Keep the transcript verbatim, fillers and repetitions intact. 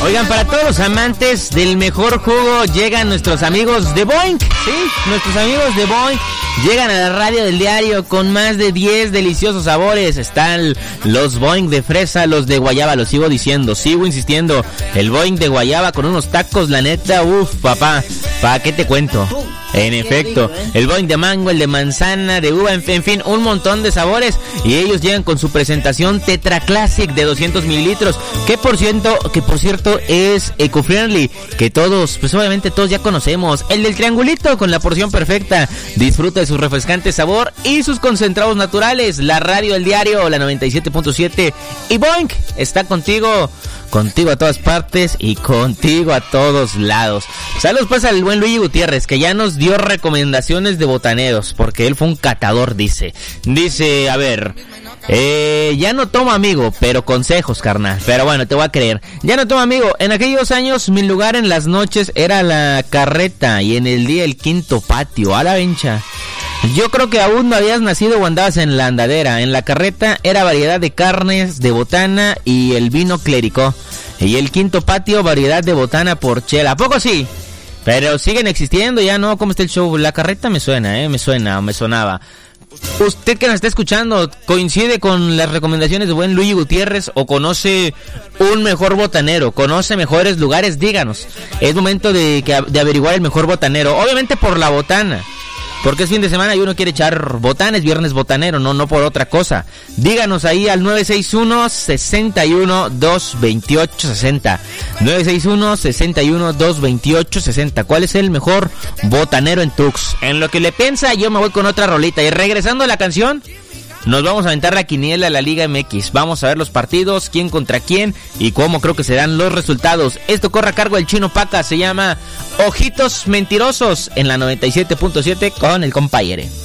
Oigan, para todos los amantes del mejor jugo, llegan nuestros amigos de Boing. Sí, nuestros amigos de Boing llegan a la radio del diario con más de diez deliciosos sabores. Están los Boing de fresa, los de guayaba, lo sigo diciendo, sigo insistiendo. El Boing de guayaba con unos tacos, la neta, uff, papá, ¿pa' qué te cuento? En efecto, el Boing de mango, el de manzana, de uva, en fin, un montón de sabores. Y ellos llegan con su presentación Tetra Classic de doscientos mililitros, que por cierto, que por cierto es eco-friendly, que todos, pues obviamente todos ya conocemos. El del triangulito con la porción perfecta. Disfruta de su refrescante sabor y sus concentrados naturales. La radio del diario, la noventa y siete punto siete. Y Boing está contigo. Contigo a todas partes y contigo a todos lados. Saludos pues al buen Luigi Gutiérrez, que ya nos dio recomendaciones de botaneros, porque él fue un catador, dice. Dice, a ver, eh, ya no tomo amigo, pero consejos, carnal. Pero bueno, te voy a creer. Ya no tomo amigo. En aquellos años, mi lugar en las noches era la carreta y en el día el quinto patio, a la vencha. Yo creo que aún no habías nacido o andabas en la andadera. En la carreta era variedad de carnes, de botana y el vino clericó. Y el quinto patio, variedad de botana por chela. ¿A poco sí? Pero siguen existiendo, ya no. ¿Cómo está el show? La carreta me suena, eh, me suena, me sonaba. Usted que nos está escuchando, ¿coincide con las recomendaciones de buen Luigi Gutiérrez o conoce un mejor botanero? ¿Conoce mejores lugares? Díganos. Es momento de, que, de averiguar el mejor botanero. Obviamente por la botana, porque es fin de semana y uno quiere echar botana, es viernes botanero, no no por otra cosa. Díganos ahí al nueve seis uno, seis uno, dos dos ocho, seis cero. nueve seis uno, seis uno, dos dos ocho, seis cero. ¿Cuál es el mejor botanero en Tux? En lo que le piensa, yo me voy con otra rolita. Y regresando a la canción, nos vamos a aventar la quiniela a la Liga M X. Vamos a ver los partidos, quién contra quién y cómo creo que serán los resultados. Esto corre a cargo del Chino Paca, se llama Ojitos Mentirosos en la noventa y siete punto siete con el compadre.